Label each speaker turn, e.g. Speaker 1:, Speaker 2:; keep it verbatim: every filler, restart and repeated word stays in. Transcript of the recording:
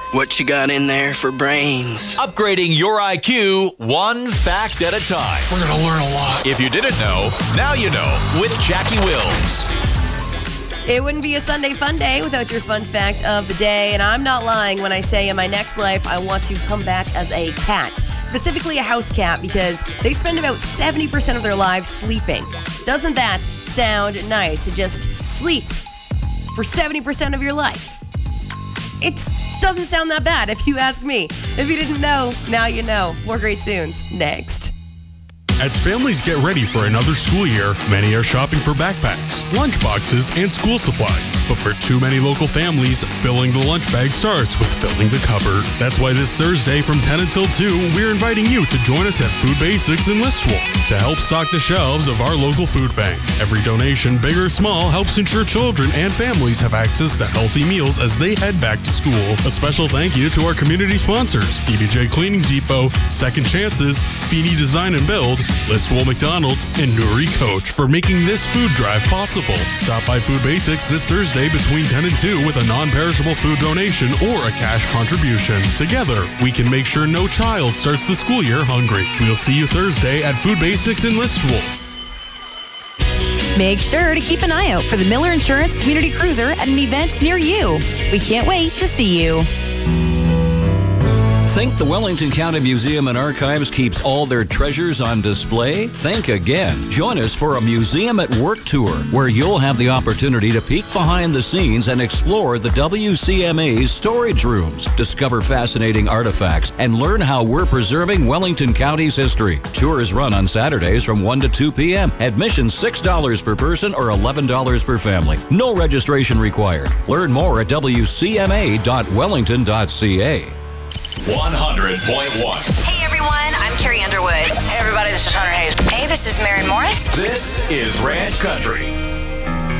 Speaker 1: What you got in there for brains?
Speaker 2: Upgrading your I Q one fact at a time.
Speaker 3: We're going to learn a lot.
Speaker 2: If you didn't know, now you know with Jackie Wills.
Speaker 4: It wouldn't be a Sunday fun day without your fun fact of the day. And I'm not lying when I say in my next life, I want to come back as a cat. Specifically a house cat, because they spend about seventy percent of their lives sleeping. Doesn't that sound nice? To just sleep for seventy percent of your life. It doesn't sound that bad if you ask me. If you didn't know, now you know. More great tunes next.
Speaker 5: As families get ready for another school year, many are shopping for backpacks, lunchboxes, and school supplies. But for too many local families, filling the lunch bag starts with filling the cupboard. That's why this Thursday from ten until two, we're inviting you to join us at Food Basics in Listowel to help stock the shelves of our local food bank. Every donation, big or small, helps ensure children and families have access to healthy meals as they head back to school. A special thank you to our community sponsors, E B J Cleaning Depot, Second Chances, Feeney Design and Build, Listowel McDonald's, and Nuri Coach for making this food drive possible. Stop by Food Basics this Thursday between ten and two with a non-perishable food donation or a cash contribution. Together, we can make sure no child starts the school year hungry. We'll see you Thursday at Food Basics in Listowel.
Speaker 6: Make sure to keep an eye out for the Miller Insurance Community Cruiser at an event near you. We can't wait to see you.
Speaker 7: Think the Wellington County Museum and Archives keeps all their treasures on display? Think again. Join us for a Museum at Work tour, where you'll have the opportunity to peek behind the scenes and explore the W C M A's storage rooms, discover fascinating artifacts, and learn how we're preserving Wellington County's history. Tours run on Saturdays from one to two p.m. Admission six dollars per person or eleven dollars per family. No registration required. Learn more at w c m a dot wellington dot c a.
Speaker 2: one hundred point one.
Speaker 8: Hey everyone, I'm Carrie Underwood.
Speaker 9: Hey everybody, this is Hunter Hayes.
Speaker 8: Hey, this is Maren Morris.
Speaker 2: This is Ranch Country.